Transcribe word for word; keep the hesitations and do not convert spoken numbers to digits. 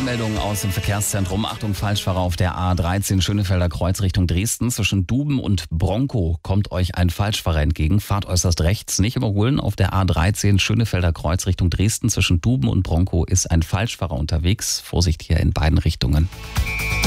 Meldungen aus dem Verkehrszentrum. Achtung, Falschfahrer auf der A dreizehn Schönefelder Kreuz Richtung Dresden. Zwischen Duben und Bronkow kommt euch ein Falschfahrer entgegen. Fahrt äußerst rechts, nicht überholen. Auf der A dreizehn Schönefelder Kreuz Richtung Dresden. Zwischen Duben und Bronkow ist ein Falschfahrer unterwegs. Vorsicht hier in beiden Richtungen.